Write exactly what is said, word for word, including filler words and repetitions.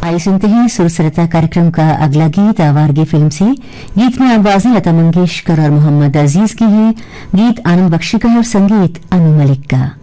आइए सुनते हैं सुरसरता कार्यक्रम का अगला गीत आवारगी फिल्म से। गीत में आवाजें लता मंगेशकर और मोहम्मद अजीज की हैं। गीत आनंद बख्शी का है और संगीत अनु मलिक का।